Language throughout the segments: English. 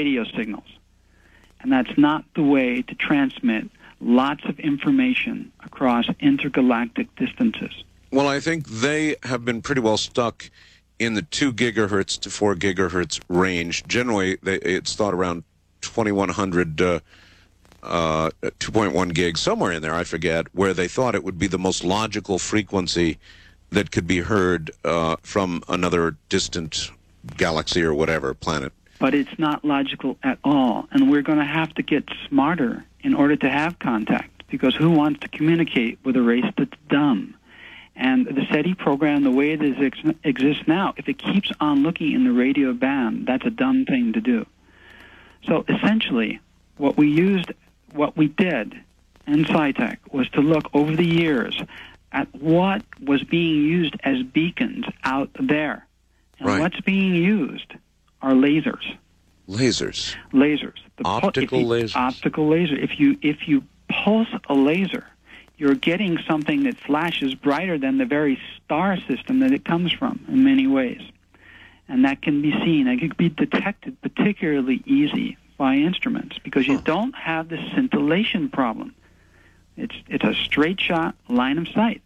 radio signals. And that's not the way to transmit lots of information across intergalactic distances. Well, I think they have been pretty well stuck in the 2 gigahertz to 4 gigahertz range. Generally, it's thought around 2100, 2.1 gigs, somewhere in there, I forget, where they thought it would be the most logical frequency that could be heard from another distant galaxy or whatever, planet. But it's not logical at all, and we're going to have to get smarter in order to have contact, because who wants to communicate with a race that's dumb? And the SETI program, the way it exists now, if it keeps on looking in the radio band, that's a dumb thing to do. So essentially, what we did in SciTech was to look over the years at what was being used as beacons out there. And right. What's being used are lasers. Lasers. Lasers. Optical lasers. Optical laser. If you pulse a laser, you're getting something that flashes brighter than the very star system that it comes from in many ways. And that can be seen. It can be detected particularly easy by instruments because you don't have the scintillation problem. It's a straight shot line of sight.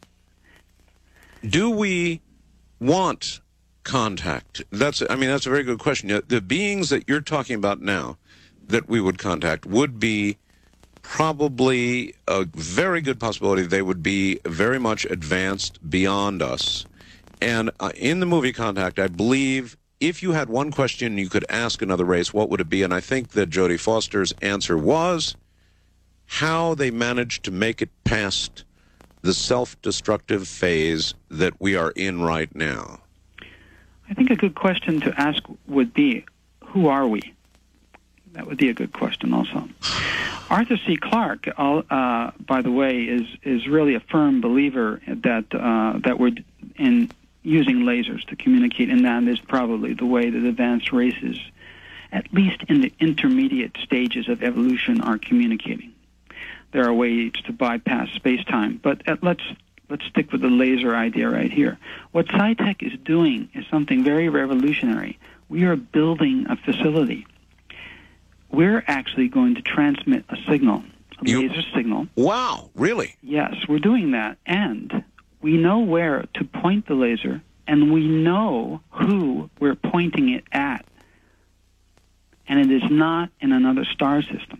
Do we want contact? That's a very good question. The beings that you're talking about now that we would contact would be probably a very good possibility they would be very much advanced beyond us. And in the movie Contact, I believe if you had one question you could ask another race, what would it be? And I think that Jodie Foster's answer was how they managed to make it past the self-destructive phase that we are in right now. I think a good question to ask would be, who are we? That would be a good question also. Arthur C. Clarke, by the way, is really a firm believer that we're in using lasers to communicate, and that is probably the way that advanced races, at least in the intermediate stages of evolution, are communicating. There are ways to bypass space-time, but let's stick with the laser idea right here. What SciTech is doing is something very revolutionary. We are building a facility. We're actually going to transmit a signal, laser signal. Wow, really? Yes, we're doing that. And we know where to point the laser, and we know who we're pointing it at. And it is not in another star system.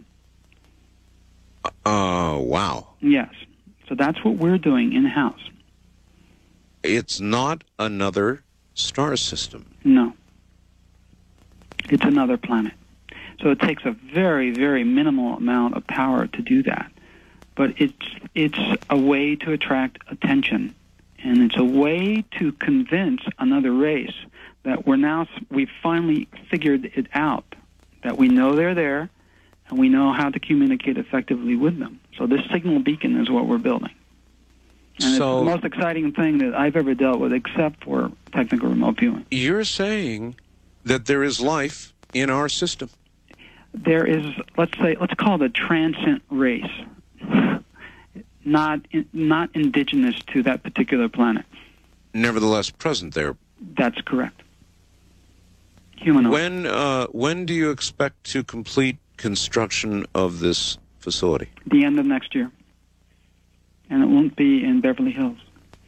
Wow. Yes. So that's what we're doing in-house. It's not another star system. No. It's another planet. So it takes a very, very minimal amount of power to do that. But it's a way to attract attention. And it's a way to convince another race that we've finally figured it out, that we know they're there, and we know how to communicate effectively with them. So this signal beacon is what we're building. And it's the most exciting thing that I've ever dealt with, except for technical remote viewing. You're saying that there is life in our system? There is, let's call it a transient race, not indigenous to that particular planet. Nevertheless present there. That's correct. Humanoid. When do you expect to complete construction of this facility? The end of next year. And it won't be in Beverly Hills.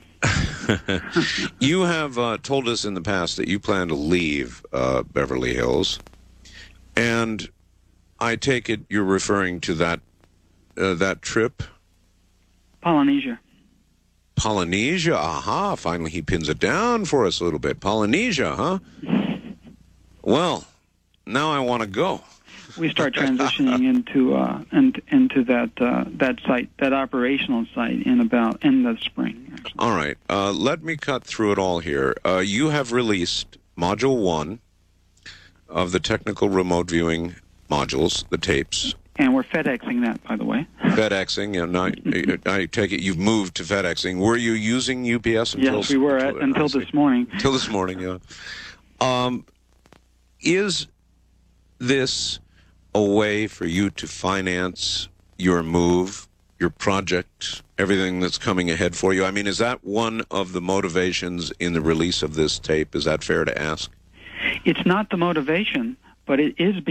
You have told us in the past that you plan to leave Beverly Hills, and I take it you're referring to that trip? Polynesia. Polynesia, aha, finally he pins it down for us a little bit. Polynesia, huh? Well, now I want to go. We start transitioning into that site, that operational site, in the spring. Actually. All right. Let me cut through it all here. You have released Module 1 of the technical remote viewing modules, the tapes. And we're FedExing that, by the way. FedExing, and I take it you've moved to FedExing. Were you using UPS until... Yes, we were until this morning. Until this morning, yeah. Is this a way for you to finance your move, your project, everything that's coming ahead for you? I mean, is that one of the motivations in the release of this tape? Is that fair to ask? It's not the motivation, but it is